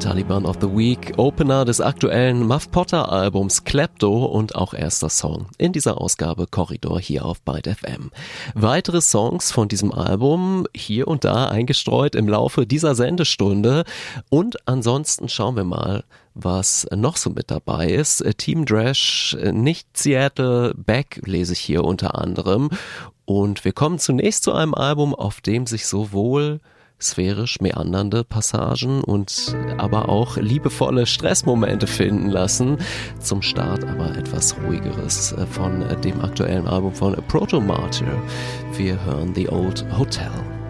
Taliban of the Week, Opener des aktuellen Muff Potter Albums Klepto und auch erster Song in dieser Ausgabe Korridor hier auf Byte FM. Weitere Songs von diesem Album hier und da eingestreut im Laufe dieser Sendestunde und ansonsten schauen wir mal, was noch so mit dabei ist. Team Dresch, nicht Seattle, Beck lese ich hier unter anderem und wir kommen zunächst zu einem Album, auf dem sich sowohl sphärisch meandernde Passagen und aber auch liebevolle Stressmomente finden lassen. Zum Start aber etwas Ruhigeres von dem aktuellen Album von Proto Martyr. Wir hören The Old Hotel.